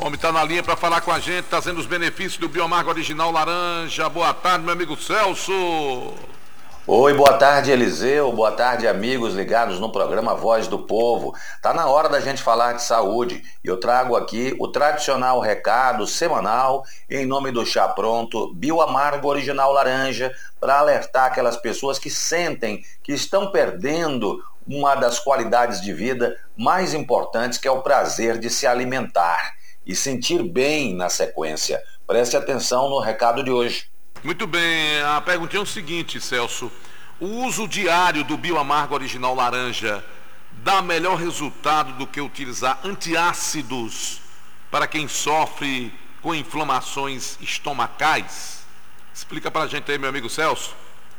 Homem está na linha para falar com a gente, trazendo os benefícios do Bioamargo Original Laranja. Boa tarde, meu amigo Celso. Oi, boa tarde, Eliseu. Boa tarde, amigos ligados no programa Voz do Povo. Tá na hora da gente falar de saúde e eu trago aqui o tradicional recado semanal em nome do Chá Pronto Bioamargo Original Laranja para alertar aquelas pessoas que sentem que estão perdendo uma das qualidades de vida mais importantes, que é o prazer de se alimentar e sentir bem na sequência. Preste atenção no recado de hoje. Muito bem, a pergunta é o seguinte, Celso. O uso diário do Bioamargo Original Laranja dá melhor resultado do que utilizar antiácidos para quem sofre com inflamações estomacais? Explica pra gente aí, meu amigo Celso.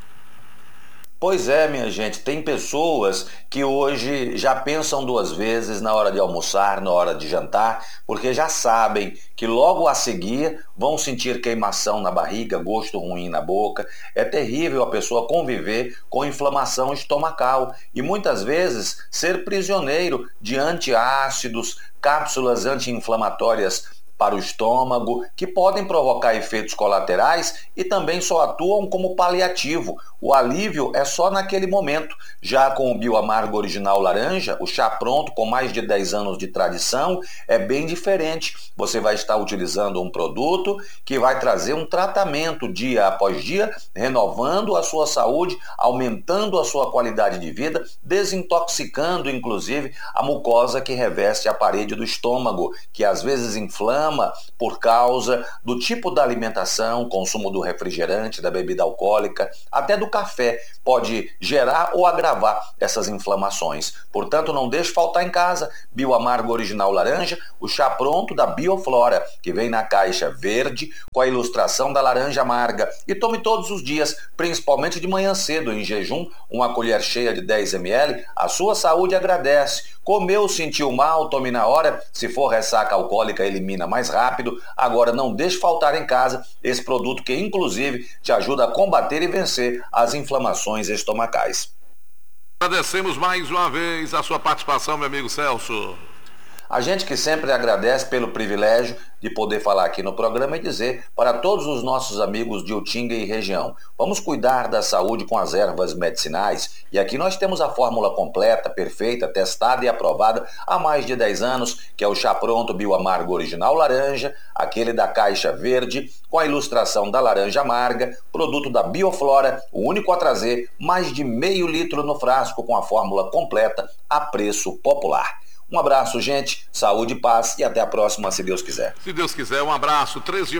Pois é, minha gente, tem pessoas que hoje já pensam duas vezes na hora de almoçar, na hora de jantar, porque já sabem que logo a seguir vão sentir queimação na barriga, gosto ruim na boca. É terrível a pessoa conviver com inflamação estomacal e muitas vezes ser prisioneiro de antiácidos, cápsulas anti-inflamatórias para o estômago, que podem provocar efeitos colaterais e também só atuam como paliativo. O alívio é só naquele momento. Já com o Bioamargo Original Laranja, o chá pronto com mais de 10 anos de tradição, é bem diferente. Você vai estar utilizando um produto que vai trazer um tratamento dia após dia, renovando a sua saúde, aumentando a sua qualidade de vida, desintoxicando inclusive a mucosa que reveste a parede do estômago, que às vezes inflama por causa do tipo da alimentação, consumo do refrigerante, da bebida alcoólica, até do café, pode gerar ou agravar essas inflamações. Portanto, não deixe faltar em casa Bioamargo Original Laranja, o chá pronto da Bioflora, que vem na caixa verde com a ilustração da laranja amarga. E tome todos os dias, principalmente de manhã cedo, em jejum, uma colher cheia de 10 ml, a sua saúde agradece. Comeu, sentiu mal, tome na hora. Se for ressaca alcoólica, elimina mais rápido. Agora não deixe faltar em casa esse produto que inclusive te ajuda a combater e vencer as inflamações estomacais. Agradecemos mais uma vez a sua participação, meu amigo Celso. A gente que sempre agradece pelo privilégio de poder falar aqui no programa e dizer para todos os nossos amigos de Utinga e região, vamos cuidar da saúde com as ervas medicinais. E aqui nós temos a fórmula completa, perfeita, testada e aprovada há mais de 10 anos, que é o chá pronto Bioamargo Original Laranja, aquele da caixa verde, com a ilustração da laranja amarga, produto da Bioflora, o único a trazer mais de meio litro no frasco com a fórmula completa a preço popular. Um abraço, gente, saúde, paz e até a próxima, se Deus quiser. Se Deus quiser, um abraço.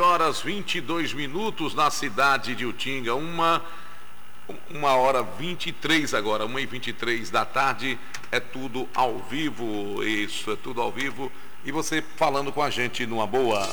13h22 na cidade de Utinga, 1h23 agora, 1h23 da tarde, é tudo ao vivo, isso, é tudo ao vivo, e você falando com a gente numa boa.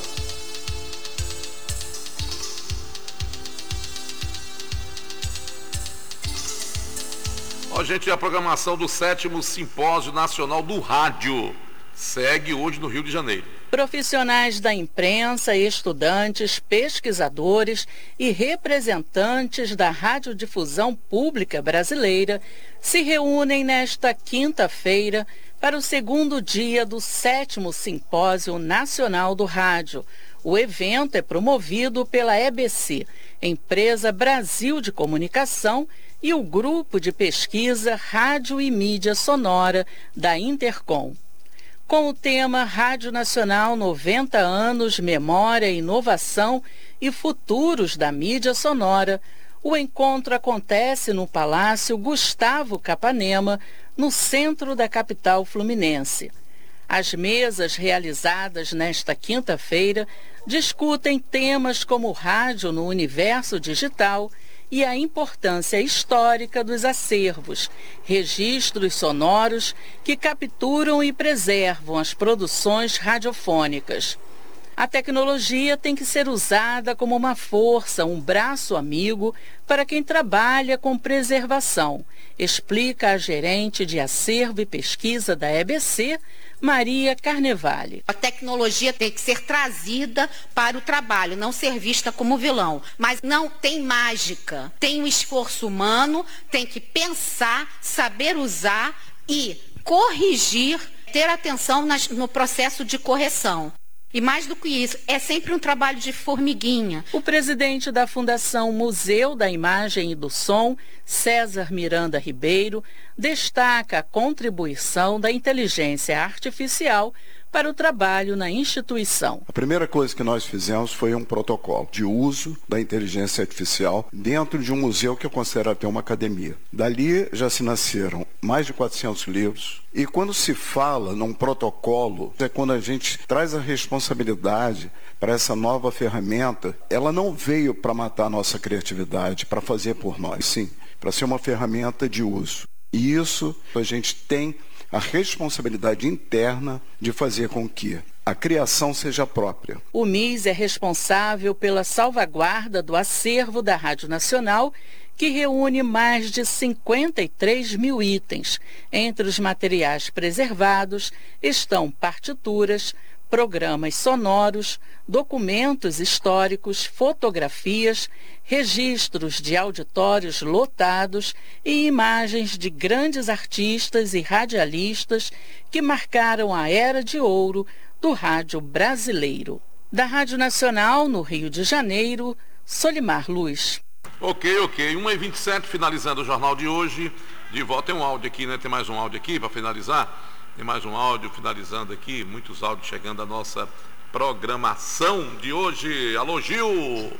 Ó, gente, a programação do 7º Simpósio Nacional do Rádio segue hoje no Rio de Janeiro. Profissionais da imprensa, estudantes, pesquisadores e representantes da radiodifusão pública brasileira se reúnem nesta quinta-feira para o segundo dia do 7º Simpósio Nacional do Rádio. O evento é promovido pela EBC, Empresa Brasil de Comunicação, e o Grupo de Pesquisa Rádio e Mídia Sonora da Intercom. Com o tema Rádio Nacional 90 anos, Memória, Inovação e Futuros da Mídia Sonora, o encontro acontece no Palácio Gustavo Capanema, no centro da capital fluminense. As mesas realizadas nesta quinta-feira discutem temas como rádio no universo digital e a importância histórica dos acervos, registros sonoros que capturam e preservam as produções radiofônicas. A tecnologia tem que ser usada como uma força, um braço amigo para quem trabalha com preservação, explica a gerente de acervo e pesquisa da EBC, Maria Carnevale. A tecnologia tem que ser trazida para o trabalho, não ser vista como vilão. Mas não tem mágica. Tem um esforço humano, tem que pensar, saber usar e corrigir, ter atenção no processo de correção. E mais do que isso, é sempre um trabalho de formiguinha. O presidente da Fundação Museu da Imagem e do Som, César Miranda Ribeiro, destaca a contribuição da inteligência artificial para o trabalho na instituição. A primeira coisa que nós fizemos foi um protocolo de uso da inteligência artificial dentro de um museu que eu considero até uma academia. Dali já se nasceram mais de 400 livros. E quando se fala num protocolo, é quando a gente traz a responsabilidade para essa nova ferramenta. Ela não veio para matar a nossa criatividade, para fazer por nós, sim, para ser uma ferramenta de uso. E isso a gente tem a responsabilidade interna de fazer com que a criação seja própria. O MIS é responsável pela salvaguarda do acervo da Rádio Nacional, que reúne mais de 53 mil itens. Entre os materiais preservados estão partituras, programas sonoros, documentos históricos, fotografias, registros de auditórios lotados e imagens de grandes artistas e radialistas que marcaram a era de ouro do rádio brasileiro. Da Rádio Nacional, no Rio de Janeiro, Solimar Luz. Ok. 1h27, finalizando o jornal de hoje. De volta, tem um áudio aqui, né? Tem mais um áudio aqui para finalizar? Tem mais um áudio finalizando aqui, muitos áudios chegando à nossa programação de hoje. Alô, Gil!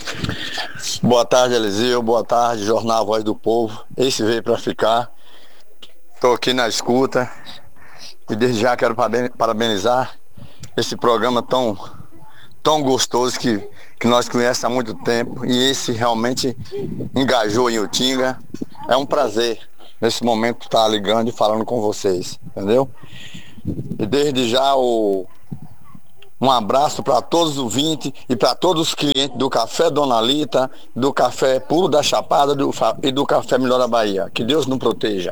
Boa tarde, Eliseu. Boa tarde, Jornal Voz do Povo. Esse veio para ficar. Estou aqui na escuta e desde já quero parabenizar esse programa tão gostoso que nós conhecemos há muito tempo, e esse realmente engajou em Utinga. É um prazer nesse momento estar ligando e falando com vocês, entendeu? E desde já um abraço para todos os ouvintes e para todos os clientes do Café Dona Lita, do Café Puro da Chapada e do Café Melhor da Bahia. Que Deus nos proteja.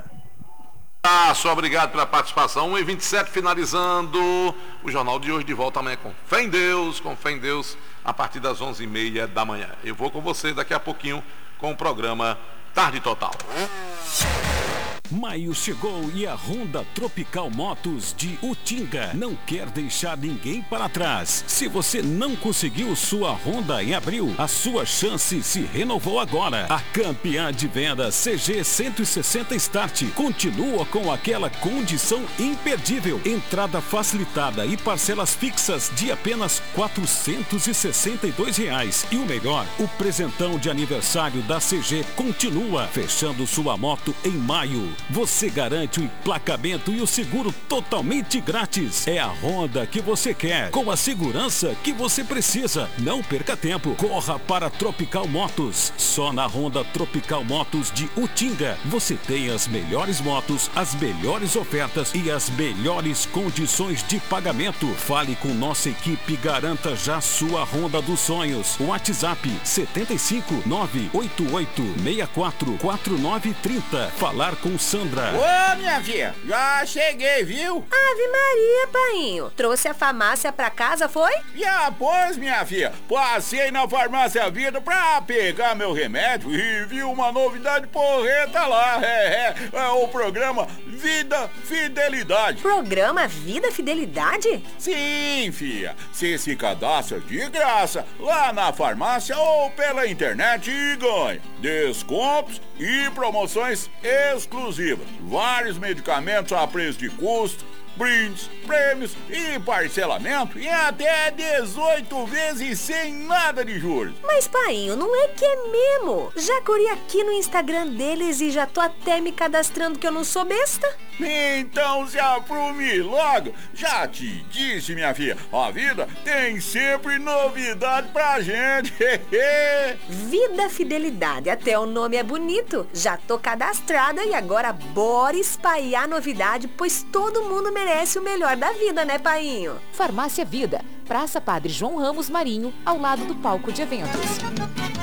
Só obrigado pela participação. 1h27, finalizando o jornal de hoje. De volta amanhã com fé em Deus, a partir das 11h30 da manhã. Eu vou com você daqui a pouquinho com o programa Tarde Total. Maio chegou e a Honda Tropical Motos de Utinga não quer deixar ninguém para trás. Se você não conseguiu sua Honda em abril, a sua chance se renovou agora. A campeã de venda CG 160 Start continua com aquela condição imperdível. Entrada facilitada e parcelas fixas de apenas R$ 462. E o melhor, o presentão de aniversário da CG continua. Fechando sua moto em maio, você garante o emplacamento e o seguro totalmente grátis. É a Honda que você quer, com a segurança que você precisa. Não perca tempo, corra para Tropical Motos. Só na Honda Tropical Motos de Utinga você tem as melhores motos, as melhores ofertas e as melhores condições de pagamento. Fale com nossa equipe e garanta já sua Honda dos sonhos. WhatsApp 75 988 64 4930. Falar com Sandra. Ô, minha filha, já cheguei, viu? Ave Maria, painho. Trouxe a farmácia pra casa, foi? Já, pois, minha filha. Passei na Farmácia Vida pra pegar meu remédio e vi uma novidade porreta lá. É o programa Vida Fidelidade. Programa Vida Fidelidade? Sim, filha. Você se cadastra de graça lá na farmácia ou pela internet e ganha descontos e promoções exclusivas. Vários medicamentos a preço de custo, brindes, prêmios e parcelamento em até 18 vezes sem nada de juros. Mas, painho, não é que é mesmo? Já corri aqui no Instagram deles e já tô até me cadastrando que eu não sou besta. Então se aprume logo. Já te disse, minha filha, a vida tem sempre novidade pra gente. Vida Fidelidade, até o nome é bonito. Já tô cadastrada e agora bora espalhar novidade, pois todo mundo merece o melhor da vida, né, painho? Farmácia Vida, Praça Padre João Ramos Marinho, ao lado do palco de eventos.